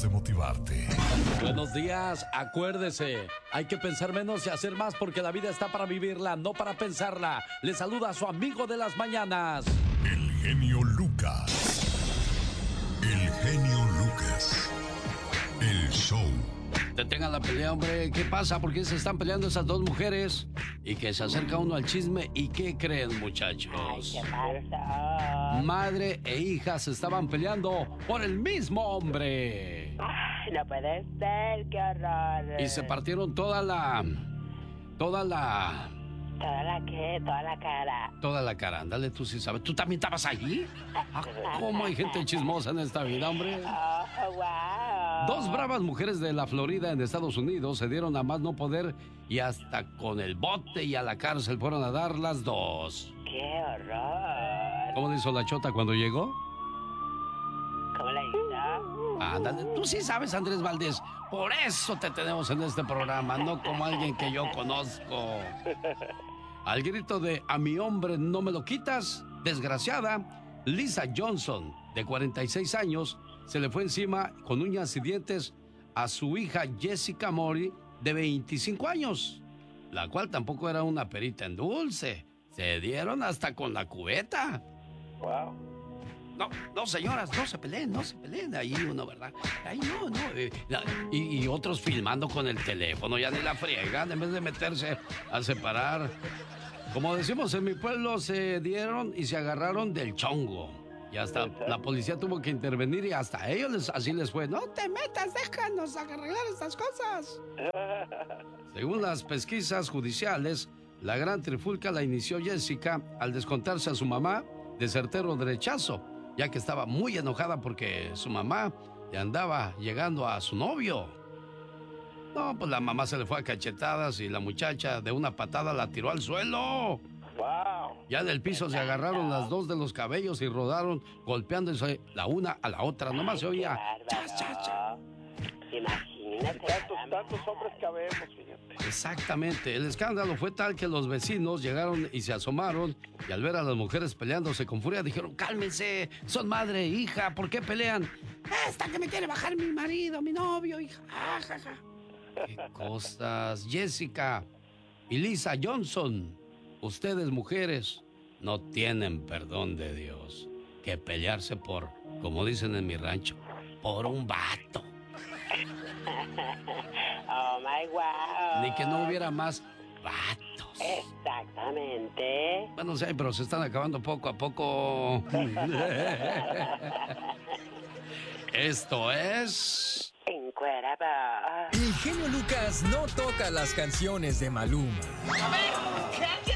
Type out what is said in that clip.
de motivarte. Buenos días, acuérdese, hay que pensar menos y hacer más porque la vida está para vivirla, no para pensarla. Le saluda a su amigo de las mañanas, El genio Lucas. El genio Lucas. El show. Detengan la pelea, hombre. ¿Qué pasa? ¿Por qué se están peleando esas dos mujeres? Y que se acerca uno al chisme. ¿Y qué creen, muchachos? Ay, ¿qué pasa? Madre e hija se estaban peleando por el mismo hombre. Ay, no puede ser, qué horror. Y se partieron toda la cara. Toda la cara, ándale, tú sí sabes. ¿Tú también estabas allí? ¿Cómo hay gente chismosa en esta vida, hombre? Oh, wow. Dos bravas mujeres de la Florida, en Estados Unidos, se dieron a más no poder y hasta con el bote y a la cárcel fueron a dar las dos. Qué horror. ¿Cómo le hizo la chota cuando llegó? ¿Cómo la hizo? Ándale, tú sí sabes, Andrés Valdés. Por eso te tenemos en este programa, no como alguien que yo conozco. Al grito de "a mi hombre no me lo quitas", desgraciada, Lisa Johnson, de 46 años, se le fue encima con uñas y dientes a su hija Jessica Mori, de 25 años, la cual tampoco era una perita en dulce. Se dieron hasta con la cubeta. Wow. No, señoras, no se peleen, ahí uno, ¿verdad? Ahí no. Y otros filmando con el teléfono, ya ni la friegan, en vez de meterse a separar. Como decimos en mi pueblo, se dieron y se agarraron del chongo. Y hasta la policía tuvo que intervenir y hasta ellos así les fue. No te metas, déjanos arreglar estas cosas. Según las pesquisas judiciales, la gran trifulca la inició Jessica al descontarse a su mamá de certero derechazo, ya que estaba muy enojada porque su mamá le andaba llegando a su novio. No, pues la mamá se le fue a cachetadas y la muchacha de una patada la tiró al suelo. Wow. Ya en el piso se agarraron las dos de los cabellos y rodaron golpeándose la una a la otra. Nomás se oía chas, chas, chas. Imagínate. Tantos hombres que habemos, fíjate. Exactamente. El escándalo fue tal que los vecinos llegaron y se asomaron y al ver a las mujeres peleándose con furia dijeron: cálmense, son madre e hija, ¿por qué pelean? Esta que me quiere bajar mi marido, mi novio, hija. Ja, ja, ja. Qué cosas. Jessica y Lisa Johnson, ustedes mujeres no tienen perdón de Dios que pelearse por, como dicen en mi rancho, por un vato. Oh my wow. Ni que no hubiera más vatos. Exactamente. Bueno, sí, pero se están acabando poco a poco. Esto es... Encuerado. El genio Lucas no toca las canciones de Maluma. A ver,